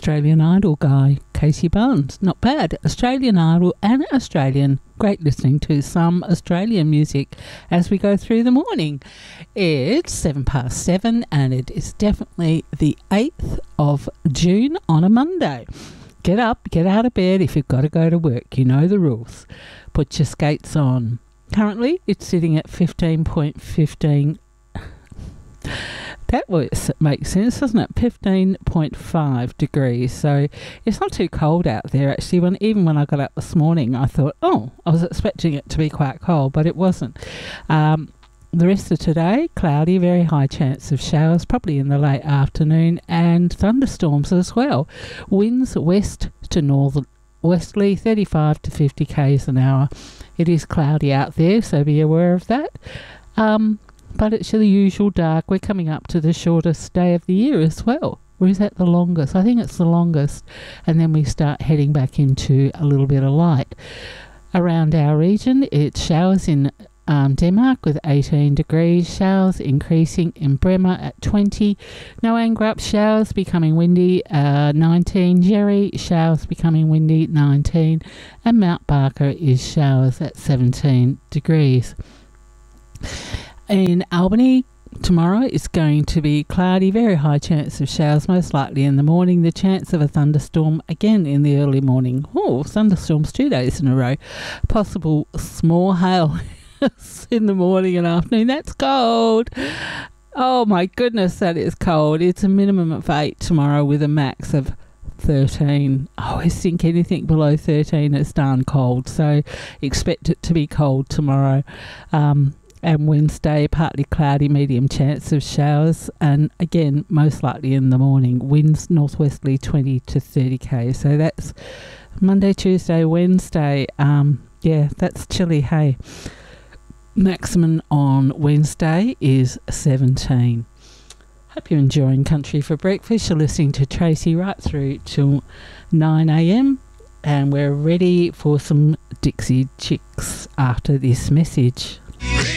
Australian Idol guy, Casey Barnes. Not bad. Australian Idol and Australian. Great listening to some Australian music as we go through the morning. It's 7:07 and it is definitely the 8th of June on a Monday. Get up, get out of bed if you've got to go to work. You know the rules. Put your skates on. Currently, it's sitting at 15.15. That makes sense, doesn't it? 15.5 degrees. So it's not too cold out there, actually. Even when I got up this morning, I thought, I was expecting it to be quite cold, but it wasn't. The rest of today, cloudy, very high chance of showers, probably in the late afternoon, and thunderstorms as well. Winds west to northwesterly, 35 to 50 k's an hour. It is cloudy out there, so be aware of that. But it's the usual dark. We're coming up to the shortest day of the year as well. Or is that the longest? I think it's the longest. And then we start heading back into a little bit of light. Around our region, it's showers in Denmark with 18 degrees. Showers increasing in Bremer at 20. Noangrup, showers becoming windy, 19. Jerry, showers becoming windy, 19. And Mount Barker is showers at 17 degrees. In Albany, tomorrow is going to be cloudy, very high chance of showers, most likely in the morning. The chance of a thunderstorm again in the early morning. Thunderstorms 2 days in a row. Possible small hail in the morning and afternoon. That's cold. Oh my goodness, that is cold. It's a minimum of 8 tomorrow with a max of 13. I always think anything below 13 is darn cold, so expect it to be cold tomorrow. And Wednesday, partly cloudy, medium chance of showers, and again, most likely in the morning. Winds northwesterly 20 to 30 k. So that's Monday, Tuesday, Wednesday. That's chilly, hey. Maximum on Wednesday is 17. Hope you're enjoying Country for Breakfast. You're listening to Tracy right through till 9 a.m. And we're ready for some Dixie Chicks after this message.